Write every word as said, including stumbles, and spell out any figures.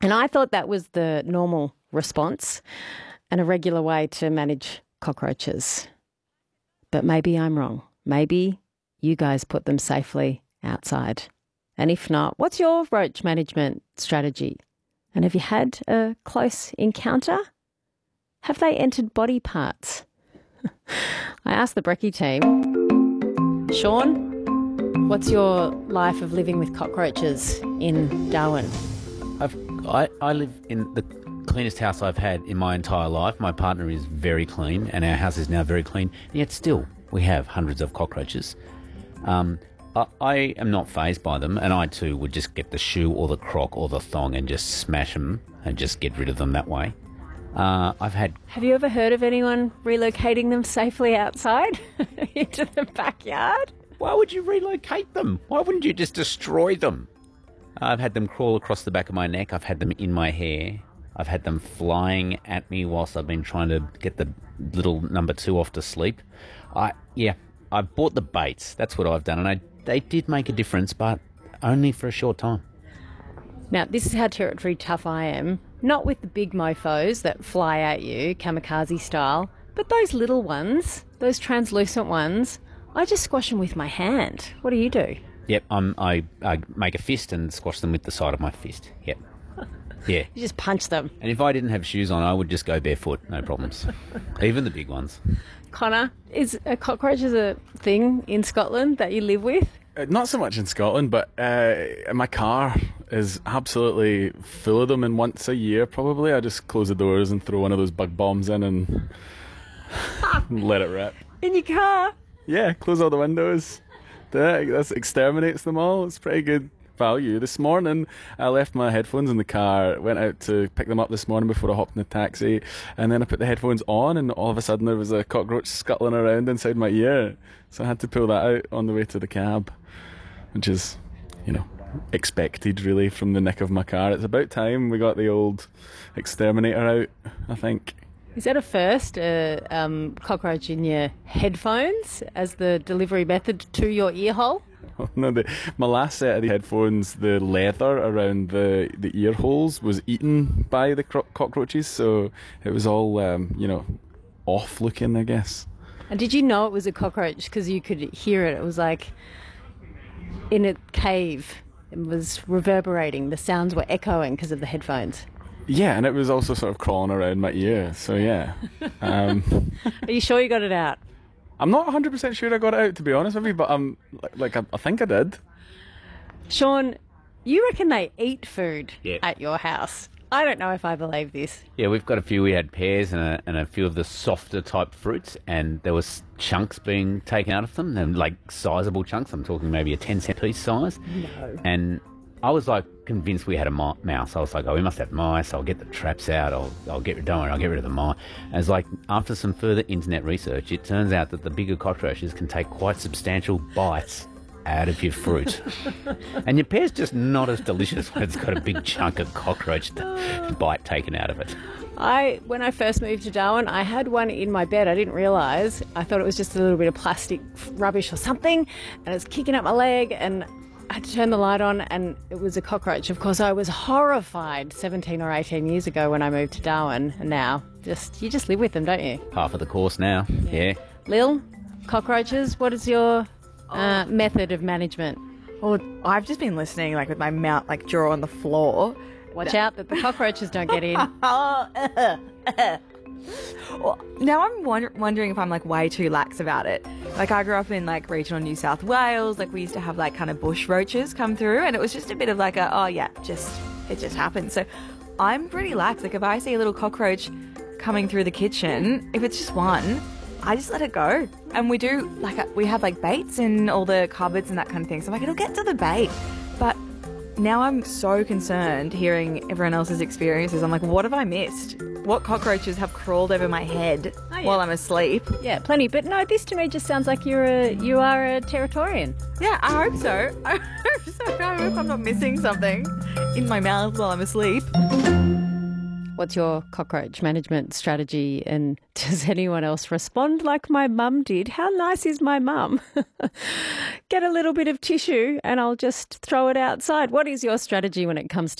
And I thought that was the normal response and a regular way to manage cockroaches. But maybe I'm wrong. Maybe you guys put them safely outside. And if not, what's your roach management strategy? And have you had a close encounter? Have they entered body parts? I asked the Brekkie team. Sean, what's your life of living with cockroaches in Darwin? I've, I, I live in the cleanest house I've had in my entire life. My partner is very clean and our house is now very clean. And yet still, we have hundreds of cockroaches. Um, I, I am not fazed by them, and I too would just get the shoe or the croc or the thong and just smash them and just get rid of them that way. Uh, I've had... Have you ever heard of anyone relocating them safely outside into the backyard? Why would you relocate them? Why wouldn't you just destroy them? I've had them crawl across the back of my neck. I've had them in my hair. I've had them flying at me whilst I've been trying to get the little number two off to sleep. I yeah, I bought the baits. That's what I've done, and I, they did make a difference, but only for a short time. Now, this is how territory tough I am. Not with the big mofos that fly at you, kamikaze style, but those little ones, those translucent ones, I just squash them with my hand. What do you do? Yep, I'm, I, I make a fist and squash them with the side of my fist. Yep. Yeah. You just punch them. And if I didn't have shoes on, I would just go barefoot, no problems. Even the big ones. Connor, is a cockroach is a thing in Scotland that you live with? Uh, not so much in Scotland, but uh, my car is absolutely full of them, and once a year probably I just close the doors and throw one of those bug bombs in and let it rip. In your car? Yeah, close all the windows. That, that exterminates them all. It's pretty good value. This morning I left my headphones in the car, went out to pick them up this morning before I hopped in the taxi, and then I put the headphones on and all of a sudden there was a cockroach scuttling around inside my ear, so I had to pull that out on the way to the cab, which is, you know, expected really from the nick of my car. It's about time we got the old exterminator out, I think. Is that a first, uh, um, cockroach in your headphones as the delivery method to your ear hole? Oh, no, the, my last set of the headphones, the leather around the, the ear holes was eaten by the cro- cockroaches, so it was all, um, you know, off looking, I guess. And did you know it was a cockroach because you could hear it? It was like in a cave. It was reverberating. The sounds were echoing because of the headphones. Yeah, and it was also sort of crawling around my ear, so yeah. Um, Are you sure you got it out? I'm not one hundred percent sure I got it out, to be honest with you, but I'm, like, like I, I think I did. Sean, you reckon they eat food Yep. at your house? I don't know if I believe this. Yeah, we've got a few. We had pears and a, and a few of the softer type fruits, and there was chunks being taken out of them, and like sizable chunks. I'm talking maybe a ten cent piece size. No. And I was like convinced we had a mi- mouse. I was like, oh, we must have mice. I'll get the traps out. I'll, I'll get rid. Don't worry, I'll get rid of the mice. And it's like after some further internet research, it turns out that the bigger cockroaches can take quite substantial bites out of your fruit. And your pear's just not as delicious when it's got a big chunk of cockroach bite taken out of it. I, when I first moved to Darwin, I had one in my bed. I didn't realise. I thought it was just a little bit of plastic rubbish or something, and it was kicking up my leg, and I had to turn the light on, and it was a cockroach. Of course, I was horrified seventeen or eighteen years ago when I moved to Darwin, and now just you just live with them, don't you? Half of the course now, yeah. yeah. Lil, cockroaches, what is your uh, method of management? Well, I've just been listening, like with my mouth like jaw on the floor. Watch out that the cockroaches don't get in. Well, now I'm wonder- wondering if I'm like way too lax about it. Like I grew up in like regional New South Wales, like we used to have like kind of bush roaches come through, and it was just a bit of like a, oh yeah, just it just happens. So I'm pretty lax. Like if I see a little cockroach coming through the kitchen, if it's just one, I just let it go. And we do like a, we have like baits in all the cupboards and that kind of thing. So I'm like, it'll get to the bait. But now I'm so concerned hearing everyone else's experiences. I'm like, what have I missed? What cockroaches have crawled over my head Oh, yeah. while I'm asleep? Yeah, plenty. But no, this to me just sounds like you're a you are a Territorian. Yeah, I hope so. I hope so. I hope I'm not missing something in my mouth while I'm asleep. What's your cockroach management strategy, and does anyone else respond like my mum did? How nice is my mum? Get a little bit of tissue and I'll just throw it outside. What is your strategy when it comes